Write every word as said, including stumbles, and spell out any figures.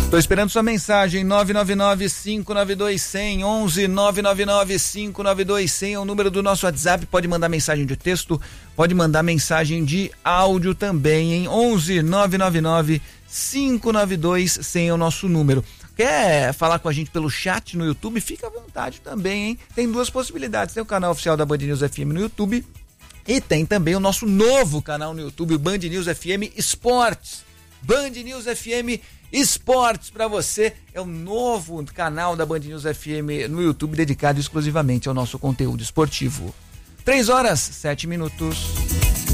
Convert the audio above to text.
Tô esperando sua mensagem, nove nove nove, cinco nove dois, zero zero, onze nove nove nove, cinco nove dois, zero zero, é o número do nosso WhatsApp, pode mandar mensagem de texto, pode mandar mensagem de áudio também, em onze nove nove nove, cinco nove dois, zero zero é o nosso número. Quer falar com a gente pelo chat no YouTube? Fica à vontade também, hein? Tem duas possibilidades, tem o canal oficial da Band News F M no YouTube e tem também o nosso novo canal no YouTube, o Band News F M Esportes. Band News F M Esportes para você, é o novo canal da Band News F M no YouTube dedicado exclusivamente ao nosso conteúdo esportivo. Três horas, sete minutos.